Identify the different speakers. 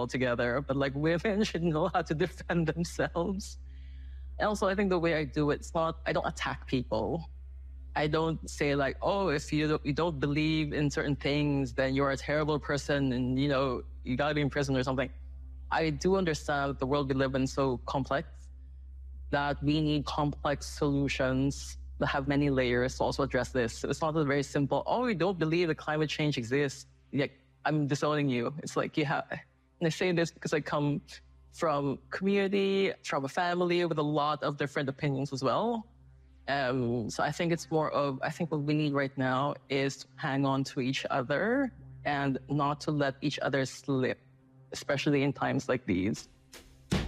Speaker 1: altogether, but like women should know how to defend themselves. And also, I think the way I do it, I don't attack people. I don't say like, oh, if you don't believe in certain things, then you're a terrible person and, you gotta be in prison or something. I do understand that the world we live in is so complex that we need complex solutions that have many layers to also address this. It's not a very simple, oh, you don't believe that climate change exists. Yeah, I'm disowning you. It's like, and I say this because I come from community, from a family with a lot of different opinions as well. So I think it's more of, I think what we need right now is to hang on to each other and not to let each other slip, especially in times like these.